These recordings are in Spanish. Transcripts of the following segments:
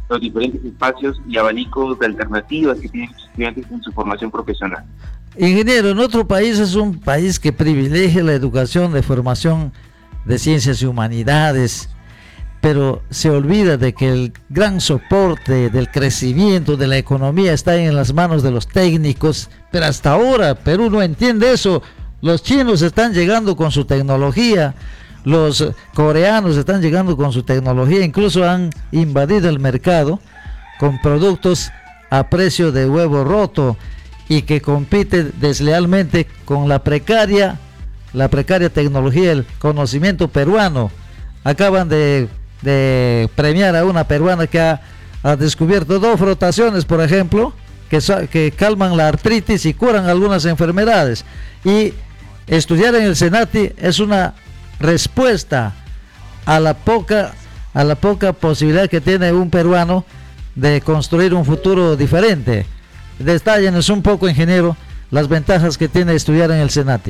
los diferentes espacios y abanicos de alternativas que tienen los estudiantes en su formación profesional. Ingeniero, nuestro país es un país que privilegia la educación de formación de ciencias y humanidades, pero se olvida de que el gran soporte del crecimiento de la economía está en las manos de los técnicos, pero hasta ahora Perú no entiende eso. Los chinos están llegando con su tecnología, los coreanos están llegando con su tecnología, incluso han invadido el mercado con productos a precio de huevo roto y que compiten deslealmente con la precaria tecnología, el conocimiento peruano. Acaban de premiar a una peruana que ha descubierto 2 frotaciones, por ejemplo, que calman la artritis y curan algunas enfermedades. Y estudiar en el Senati es una respuesta a la poca posibilidad que tiene un peruano de construir un futuro diferente. Detállenos un poco, ingeniero, las ventajas que tiene estudiar en el Senati.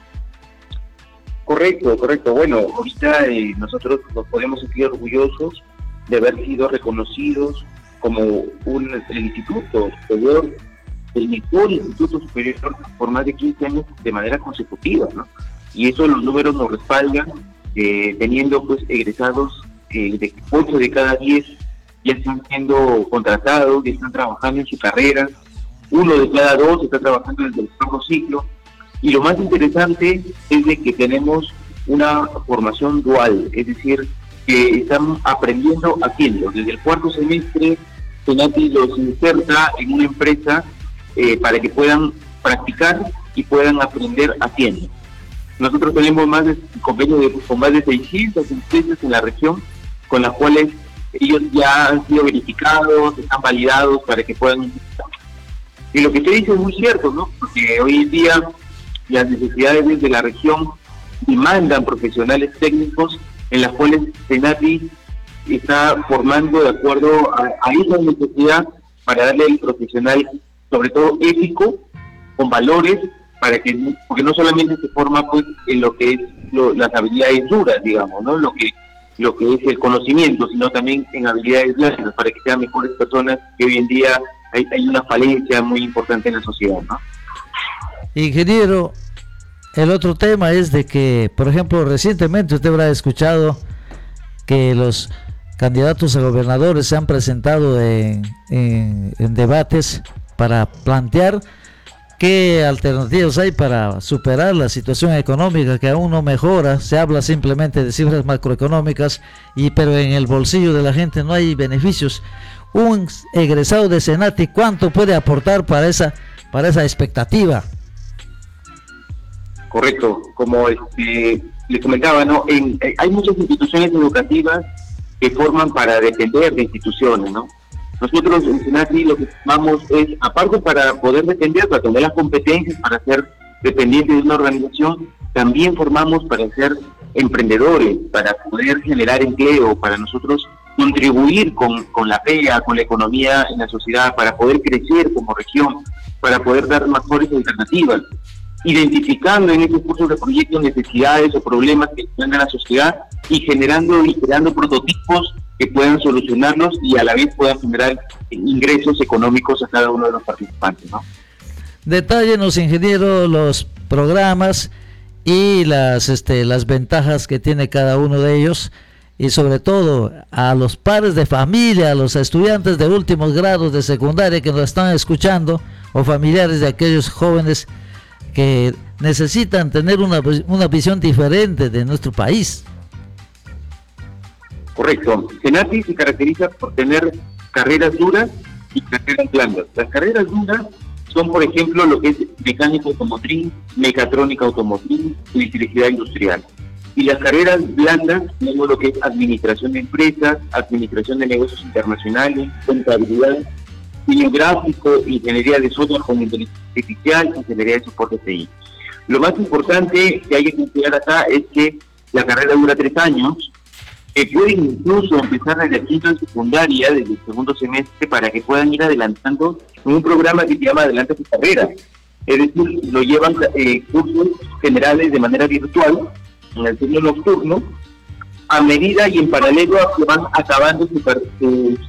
Correcto. Bueno, ahorita nosotros nos podemos sentir orgullosos de haber sido reconocidos como el instituto superior, el mejor instituto superior por más de 15 años de manera consecutiva, ¿no? Y eso los números nos respaldan, teniendo pues egresados de 8 de cada 10 ya están siendo contratados, ya están trabajando en su carrera, 1 de cada 2 está trabajando en el próximo ciclo. Y lo más interesante es de que tenemos una formación dual, es decir, que están aprendiendo haciendo. Desde el 4º semestre, Senati los inserta en una empresa para que puedan practicar y puedan aprender haciendo. Nosotros tenemos convenios con más de 600 empresas en la región, con las cuales ellos ya han sido verificados, están validados para que puedan insertar. Y lo que usted dice es muy cierto, ¿no? Porque hoy en día las necesidades de la región demandan profesionales técnicos en las cuales Senati está formando de acuerdo a esa necesidad para darle al profesional, sobre todo ético, con valores, porque no solamente se forma pues en lo que es las habilidades duras, digamos, ¿no? Lo que es el conocimiento, sino también en habilidades blandas, para que sean mejores personas, que hoy en día hay una falencia muy importante en la sociedad, ¿no? Ingeniero, el otro tema es de que, por ejemplo, recientemente usted habrá escuchado que los candidatos a gobernadores se han presentado en debates para plantear qué alternativas hay para superar la situación económica que aún no mejora. Se habla simplemente de cifras macroeconómicas, pero en el bolsillo de la gente no hay beneficios. Un egresado de Senati, ¿cuánto puede aportar para esa expectativa? Correcto, como les comentaba, ¿no? Hay muchas instituciones educativas que forman para depender de instituciones, ¿no? Nosotros en Senati lo que vamos es, aparte para poder depender, para tener las competencias para ser dependientes de una organización, también formamos para ser emprendedores, para poder generar empleo, para nosotros contribuir con la PEA, con la economía en la sociedad, para poder crecer como región, para poder dar mejores alternativas, identificando en estos cursos de proyectos necesidades o problemas que tenga la sociedad y generando y creando prototipos que puedan solucionarlos y a la vez puedan generar ingresos económicos a cada uno de los participantes, ¿no? Detállenos, ingeniero, los programas y las ventajas que tiene cada uno de ellos, y sobre todo a los padres de familia, a los estudiantes de últimos grados de secundaria que nos están escuchando, o familiares de aquellos jóvenes que necesitan tener una visión diferente de nuestro país. Correcto. Senati se caracteriza por tener carreras duras y carreras blandas. Las carreras duras son, por ejemplo, lo que es mecánica automotriz, mecatrónica automotriz, electricidad industrial. Y las carreras blandas tenemos lo que es administración de empresas, administración de negocios internacionales, contabilidad, diseño gráfico, ingeniería de software con inteligencia artificial, ingeniería de soporte TI. Lo más importante que hay que considerar acá es que la carrera dura 3 años, que pueden incluso empezar desde quinto de secundaria, desde el 2º semestre, para que puedan ir adelantando en un programa que se llama Adelanta tu Carrera. Es decir, lo llevan cursos generales de manera virtual, en el turno nocturno, a medida y en paralelo a que van acabando sus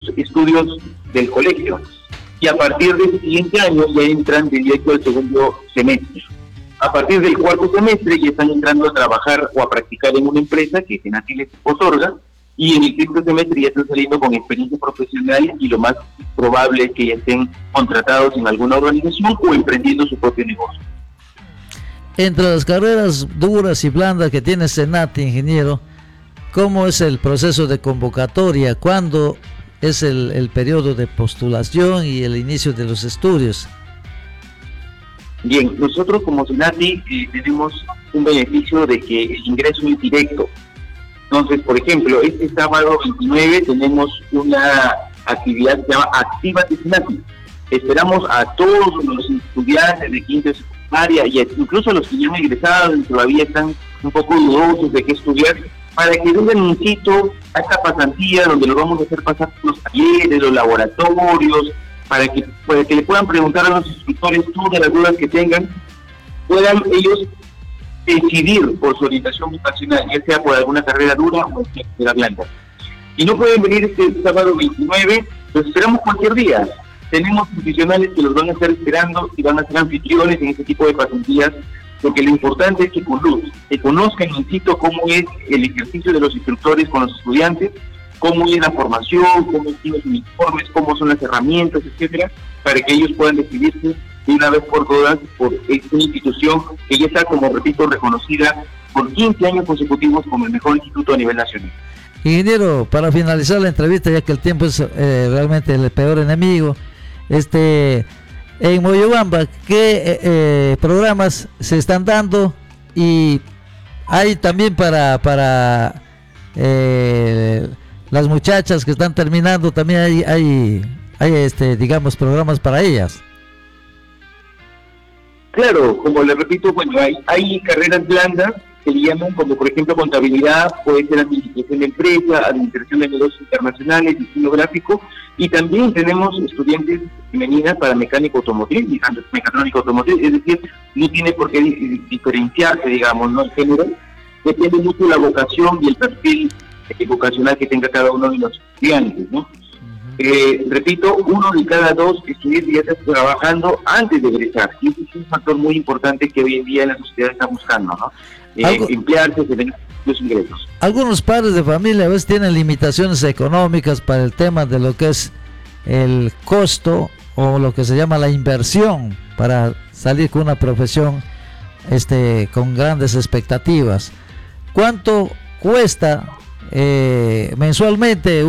estudios del colegio. Y a partir del siguiente año ya entran directo al segundo semestre. A partir del cuarto semestre ya están entrando a trabajar o a practicar en una empresa que Senati les otorga, y en el quinto semestre ya están saliendo con experiencia profesional, y lo más probable es que ya estén contratados en alguna organización o emprendiendo su propio negocio. Entre las carreras duras y blandas que tiene Senati, ingeniero, ¿cómo es el proceso de convocatoria? ¿Cuándo es el periodo de postulación y el inicio de los estudios? Bien, nosotros como Senati tenemos un beneficio de que el ingreso es directo. Entonces, por ejemplo, este sábado 29 tenemos una actividad que se llama Actívate Senati. Esperamos a todos los estudiantes de quinto y secundaria, y incluso a los que ya han egresado y todavía están un poco dudosos de qué estudiar, para que vengan un sitio a esta pasantía donde los vamos a hacer pasar por los talleres, los laboratorios, para que le puedan preguntar a los instructores todas las dudas que tengan, puedan ellos decidir por su orientación vocacional, ya sea por alguna carrera dura o carrera blanda. Y no pueden venir este sábado 29, los esperamos cualquier día. Tenemos profesionales que los van a estar esperando y van a ser anfitriones en este tipo de pasantías, porque lo importante es que conozcan, insisto, cómo es el ejercicio de los instructores con los estudiantes, cómo es la formación, cómo son los uniformes, cómo son las herramientas, etcétera, para que ellos puedan decidirse de una vez por todas por esta institución que ya está, como repito, reconocida por 15 años consecutivos como el mejor instituto a nivel nacional. Ingeniero, para finalizar la entrevista, ya que el tiempo es realmente el peor enemigo, en Moyobamba, ¿qué programas se están dando? Y hay también para las muchachas que están terminando, también hay digamos, programas para ellas. Claro, como le repito, bueno, hay carreras blandas que le llaman, como por ejemplo contabilidad, puede ser administración de empresa, administración de negocios internacionales, diseño gráfico, y también tenemos estudiantes femeninas para mecánico automotriz y mecatrónico automotriz, es decir, no tiene por qué diferenciarse, digamos, ¿no? El género depende mucho de la vocación y el perfil vocacional que tenga cada uno de los estudiantes, ¿no? Repito, 1 de cada 2 estudiantes ya está trabajando antes de egresar, y ese es un factor muy importante que hoy en día la sociedad está buscando, ¿no? Emplearse, tener los ingresos. Algunos padres de familia a veces tienen limitaciones económicas para el tema de lo que es el costo o lo que se llama la inversión para salir con una profesión con grandes expectativas. ¿Cuánto cuesta mensualmente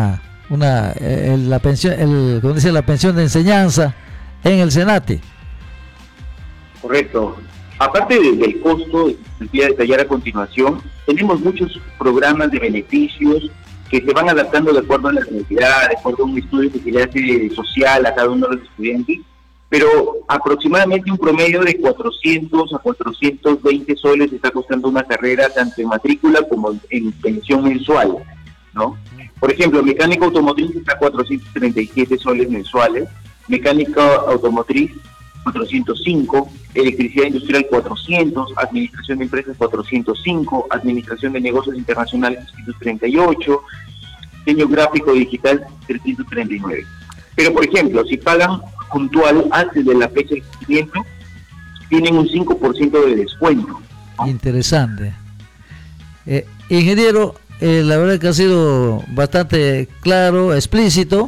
la pensión, como dice, la pensión de enseñanza en el Senati? Correcto. Aparte del costo, que voy a detallar a continuación, tenemos muchos programas de beneficios que se van adaptando de acuerdo a la necesidad, de acuerdo a un estudio que se le hace social a cada uno de los estudiantes, pero aproximadamente un promedio de 400 a 420 soles está costando una carrera, tanto en matrícula como en pensión mensual, ¿no? Por ejemplo, mecánico automotriz está a 437 soles mensuales, mecánica automotriz 405, electricidad industrial 400, administración de empresas 405, administración de negocios internacionales 338, diseño gráfico digital 339. Pero por ejemplo, si pagan puntual antes de la fecha de vencimiento, tienen un 5% de descuento, ¿no? Interesante. Ingeniero, la verdad que ha sido bastante claro, explícito.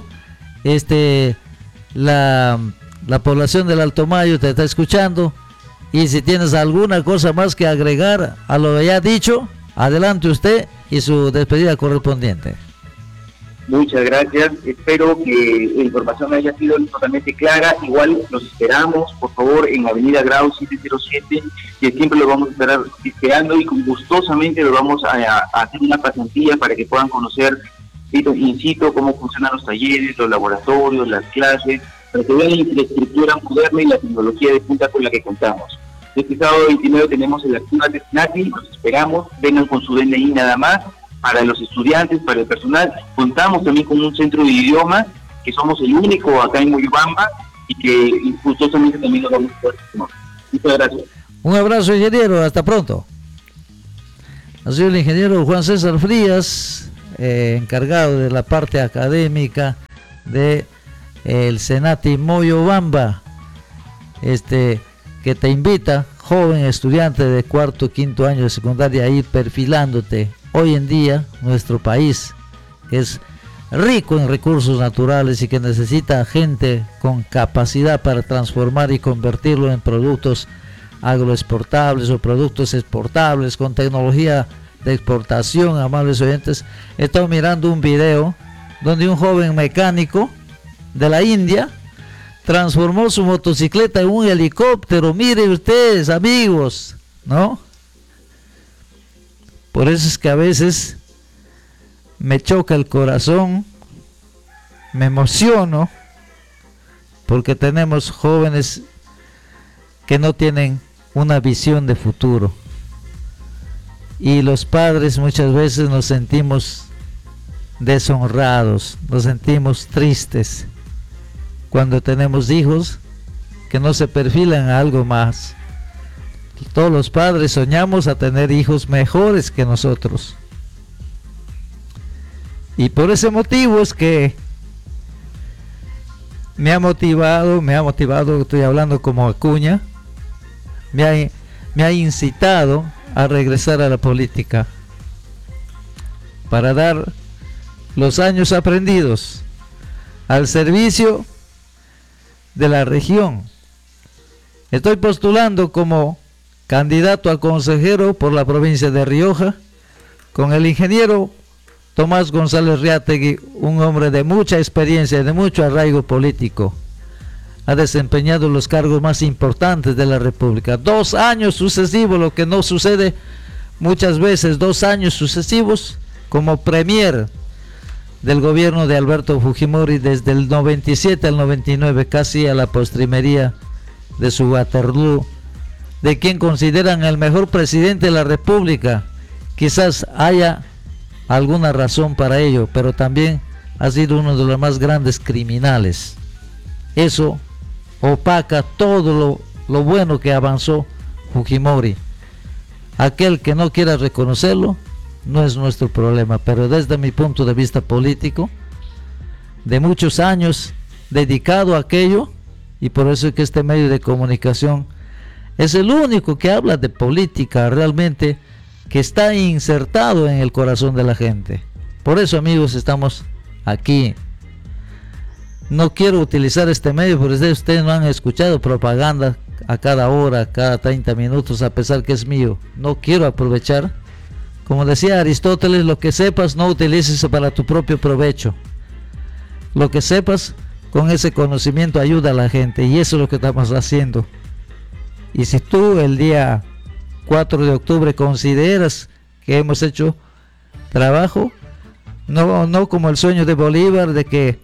La población del Alto Mayo te está escuchando, y si tienes alguna cosa más que agregar a lo ya dicho, adelante usted y su despedida correspondiente. Muchas gracias, espero que la información haya sido totalmente clara. Igual los esperamos, por favor, en Avenida Grau 707, que siempre lo vamos a estar esperando, y gustosamente lo vamos a hacer una pasantía para que puedan conocer in situ cómo funcionan los talleres, los laboratorios, las clases, para que vean la infraestructura moderna y la tecnología de punta con la que contamos. Este sábado 29 tenemos el Actívate Senati, los esperamos, vengan con su DNI nada más, para los estudiantes, para el personal. Contamos también con un centro de idiomas, que somos el único acá en Moyobamba, y que gustosamente también lo vamos a poder tomar. Muchas gracias. Un abrazo, ingeniero, hasta pronto. Ha sido el ingeniero Juan César Frías, encargado de la parte académica de el Senati Moyobamba, que te invita, joven estudiante de cuarto, quinto año de secundaria, a ir perfilándote. Hoy en día, nuestro país es rico en recursos naturales y que necesita gente con capacidad para transformar y convertirlo en productos agroexportables o productos exportables con tecnología de exportación. Amables oyentes, he estado mirando un video donde un joven mecánico de la India transformó su motocicleta en un helicóptero. Miren ustedes, amigos, ¿no? Por eso es que a veces me choca el corazón, me emociono, porque tenemos jóvenes que no tienen una visión de futuro. Y los padres muchas veces nos sentimos deshonrados, nos sentimos tristes cuando tenemos hijos que no se perfilan a algo más. Todos los padres soñamos a tener hijos mejores que nosotros. Y por ese motivo es que me ha motivado, estoy hablando como Acuña, me ha incitado a regresar a la política para dar los años aprendidos al servicio de la región. Estoy postulando como candidato a consejero por la provincia de Rioja con el ingeniero Tomás González Riategui, un hombre de mucha experiencia, de mucho arraigo político. Ha desempeñado los cargos más importantes de la República. 2 años sucesivos, lo que no sucede muchas veces, 2 años sucesivos como premier del gobierno de Alberto Fujimori desde el 97 al 99, casi a la postrimería de su Waterloo, de quien consideran el mejor presidente de la República. Quizás haya alguna razón para ello, pero también ha sido uno de los más grandes criminales. Eso opaca todo lo bueno que avanzó Fujimori. Aquel que no quiera reconocerlo no es nuestro problema, pero desde mi punto de vista político, de muchos años dedicado a aquello, y por eso es que este medio de comunicación es el único que habla de política realmente, que está insertado en el corazón de la gente. Por eso, amigos, estamos aquí. No quiero utilizar este medio porque ustedes no han escuchado propaganda a cada hora, cada 30 minutos, a pesar que es mío. No quiero aprovechar. Como decía Aristóteles, lo que sepas no utilices para tu propio provecho. Lo que sepas, con ese conocimiento ayuda a la gente, y eso es lo que estamos haciendo. Y si tú el día 4 de octubre consideras que hemos hecho trabajo, no como el sueño de Bolívar, de que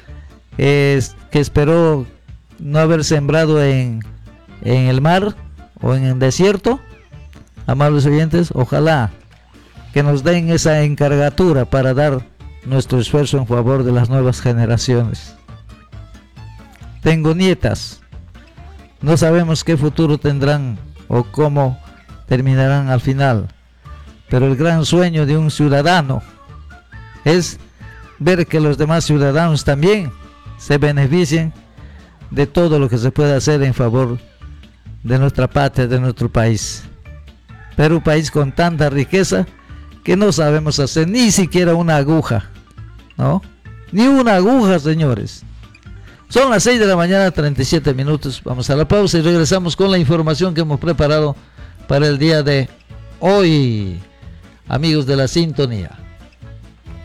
esperó no haber sembrado en el mar o en el desierto. Amables oyentes, ojalá que nos den esa encargatura para dar nuestro esfuerzo en favor de las nuevas generaciones. Tengo nietas, no sabemos qué futuro tendrán o cómo terminarán al final, pero el gran sueño de un ciudadano es ver que los demás ciudadanos también se beneficien de todo lo que se puede hacer en favor de nuestra patria, de nuestro país. Pero un país con tanta riqueza que no sabemos hacer ni siquiera una aguja, ¿no? Ni una aguja, señores. Son las 6 de la mañana, 37 minutos. Vamos a la pausa y regresamos con la información que hemos preparado para el día de hoy, amigos de la sintonía.